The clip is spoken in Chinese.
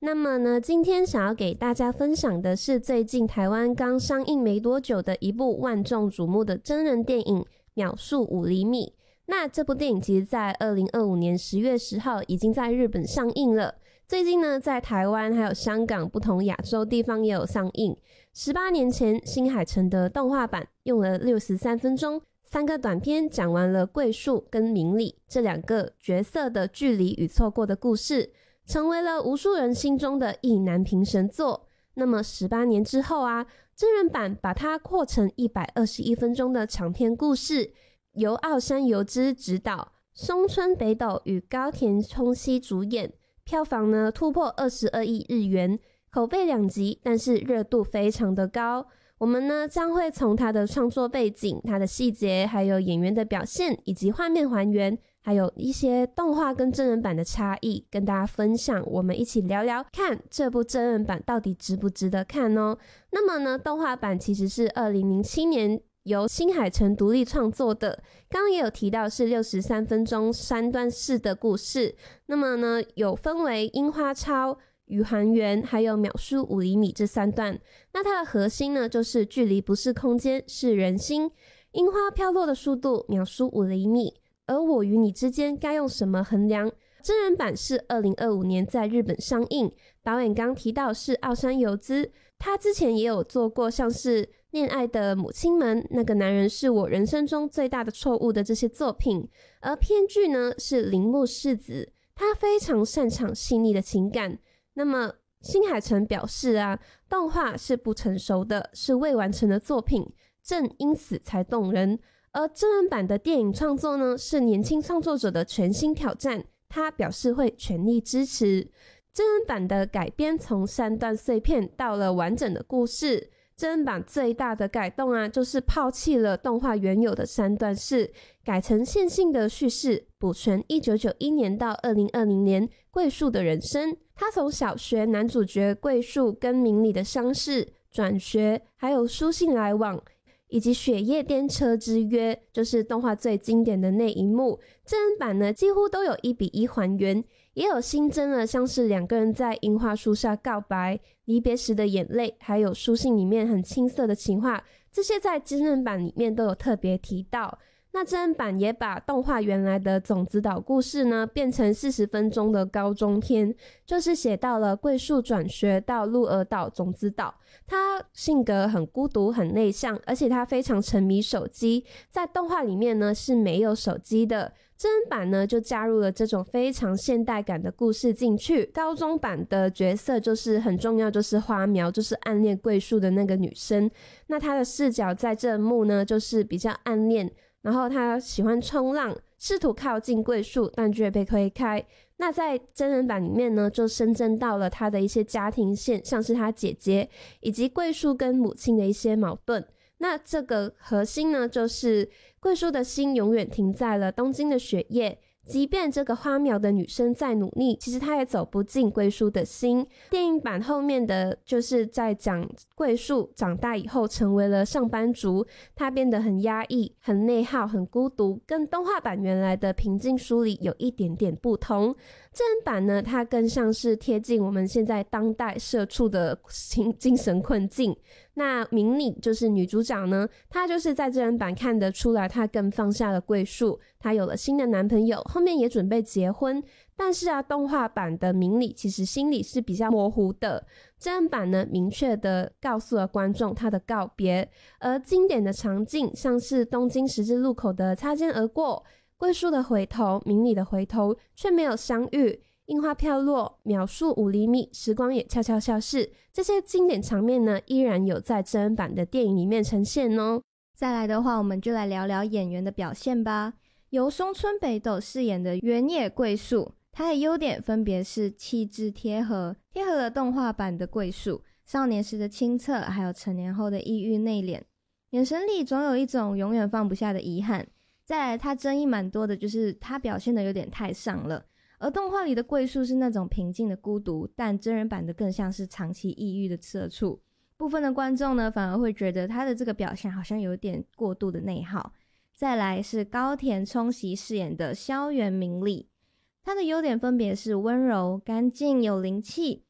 那么呢，今天想要给大家分享的是最近台湾刚上映没多久的一部万众瞩目的真人电影《秒速5厘米》。那这部电影其实在2025年10月10号已经在日本上映了，最近呢在台湾还有香港不同亚洲地方也有上映。18年前新海诚的动画版用了63分钟，3个短片讲完了桂树跟明里这2个角色的距离与错过的故事，成为了无数人心中的意难平神作。那么18年之后啊，真人版把它扩成121分钟的长篇故事，由奥山由之执导，松村北斗与高田充希主演，票房呢突破22亿日元，口碑2极，但是热度非常的高。我们呢将会从它的创作背景、它的细节，还有演员的表现，以及画面还原，还有一些动画跟真人版的差异，跟大家分享。我们一起聊聊看这部真人版到底值不值得看哦。那么呢，动画版其实是2007年由新海诚独立创作的，刚刚也有提到是63分钟3段式的故事。那么呢，有分为樱花超、宇航员还有秒速5厘米这3段。那它的核心呢，就是距离不是空间，是人心。樱花飘落的速度秒速5厘米，而我与你之间该用什么衡量？真人版是2025年在日本上映，导演刚提到是奥山由之，他之前也有做过像是恋爱的母亲们、那个男人是我人生中最大的错误的这些作品。而编剧呢是铃木世子，他非常擅长细腻的情感。那么新海诚表示啊，动画是不成熟的，是未完成的作品，正因此才动人。而真人版的电影创作呢，是年轻创作者的全新挑战，他表示会全力支持。真人版的改编从3段碎片到了完整的故事。真人版最大的改动啊，就是抛弃了动画原有的3段式，改成线性的叙事，补全1991年到2020年桂树的人生。他从小学男主角桂树跟明里的相识、转学，还有书信来往，以及雪夜电车之约，就是动画最经典的那一幕，真人版呢几乎都有1:1还原，也有新增了像是2个人在樱花树下告白、离别时的眼泪，还有书信里面很青涩的情话，这些在真人版里面都有特别提到。那真人版也把动画原来的种子岛故事呢变成40分钟的高中篇，就是写到了桂树转学到鹿儿岛种子岛。他性格很孤独很内向，而且他非常沉迷手机，在动画里面呢是没有手机的。真人版呢就加入了这种非常现代感的故事进去。高中版的角色就是很重要，就是花苗，就是暗恋桂树的那个女生。那她的视角在这幕呢就是比较暗恋，然后他喜欢冲浪，试图靠近桂树，但却被推开。那在真人版里面呢，就深圳到了他的一些家庭线，像是他姐姐以及桂树跟母亲的一些矛盾。那这个核心呢，就是桂树的心永远停在了东京的雪夜，即便这个花苗的女生再努力，其实她也走不进桂树的心。电影版后面的就是在讲桂树长大以后成为了上班族，她变得很压抑、很内耗、很孤独，跟动画版原来的平静疏离有一点点不同。真人版呢，它更像是贴近我们现在当代社畜的精神困境。那明里就是女主角呢，她就是在真人版看得出来，她更放下了桂树，她有了新的男朋友，后面也准备结婚。但是啊，动画版的明里其实心里是比较模糊的，真人版呢明确的告诉了观众她的告别。而经典的场景像是东京十字路口的擦肩而过，桂树的回头，明里的回头，却没有相遇，樱花飘落，秒速5厘米，时光也悄悄消逝，这些经典场面呢依然有在真人版的电影里面呈现哦。 再来的话，我们就来聊聊演员的表现吧。由松村北斗饰演的原野桂树，他的优点分别是气质贴合了动画版的桂树少年时的清澈，还有成年后的抑郁内敛，眼神里总有一种永远放不下的遗憾。再来，他争议蛮多的就是他表现的有点太上了，而动画里的桂树是那种平静的孤独，但真人版的更像是长期抑郁的社畜。部分的观众呢反而会觉得他的这个表现好像有点过度的内耗。再来是高田充希饰演的萧原明里，他的优点分别是温柔、干净、有灵气，